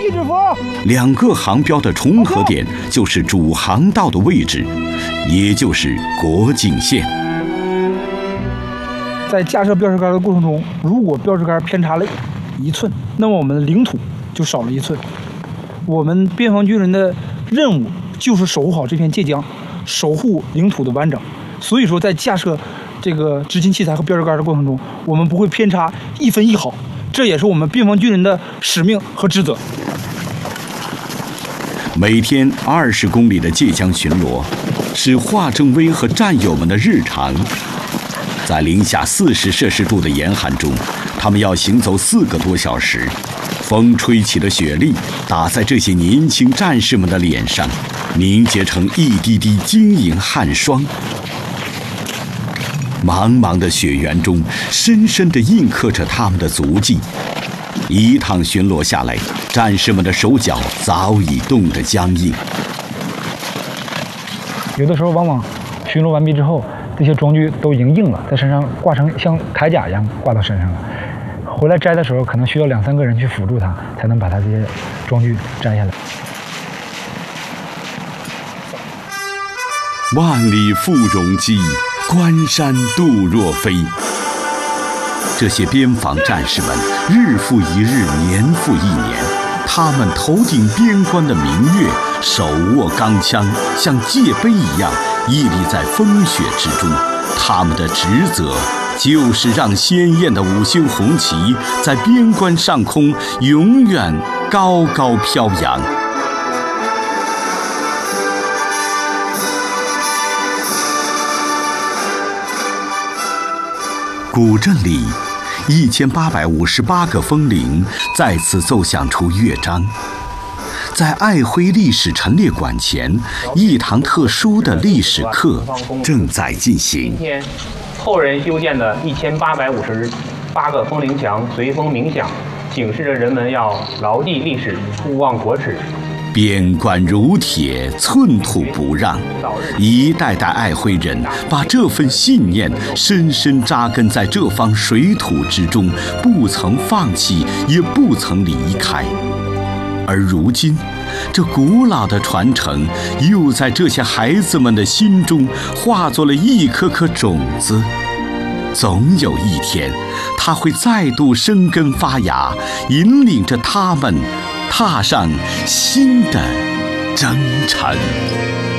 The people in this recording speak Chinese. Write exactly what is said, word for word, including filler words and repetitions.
地之佛。 两个航标的重合点就是主航道的位置，也就是国境线。 在架设标识杆的过程中，如果标识杆偏差了一寸，那么我们的领土就少了一寸。我们边防军人的任务就是守护好这片界江，守护领土的完整。所以说，在架设这个执勤器材和标识杆的过程中，我们不会偏差一分一毫，这也是我们边防军人的使命和职责。 每天二十公里的界江巡逻，是华正威和战友们的日常。在零下四十摄氏度的严寒中，他们要行走四个多小时，风吹起的雪粒打在这些年轻战士们的脸上，凝结成一滴滴晶莹汗霜。茫茫的雪原中，深深地印刻着他们的足迹。一趟巡逻下来，战士们的手脚早已冻得僵硬。 有的时候，往往巡逻完毕之后，这些装具都已经硬了，在身上挂成像铠甲一样挂到身上了。回来摘的时候，可能需要两三个人去辅助他，才能把他这些装具摘下来。 万里赴戎机，关山度若飞。这些边防战士们日复一日，年复一年，他们头顶边关的明月，手握钢枪，像界碑一样屹立在风雪之中。他们的职责就是让鲜艳的五星红旗在边关上空永远高高飘扬。古镇里，一千八百五十八个风铃再次奏响出乐章。在爱辉历史陈列馆前，一堂特殊的历史课正在进行。 今天，后人修建的一千八百五十八个风铃墙随风鸣响，警示着人们要牢记历史，勿忘国耻。 边关如铁，寸土不让。一代代爱辉人把这份信念深深扎根在这方水土之中，不曾放弃，也不曾离开。而如今，这古老的传承又在这些孩子们的心中化作了一颗颗种子。总有一天，它会再度生根发芽，引领着他们踏上新的征程。